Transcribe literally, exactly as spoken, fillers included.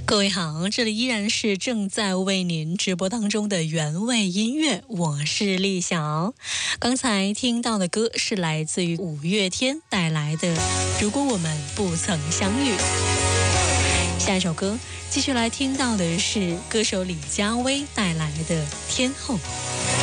各位好，这里依然是正在为您直播当中的原味音乐，我是丽晓。刚才听到的歌是来自于五月天带来的《如果我们不曾相遇》。下一首歌继续来听到的是歌手李佳薇带来的《天后》。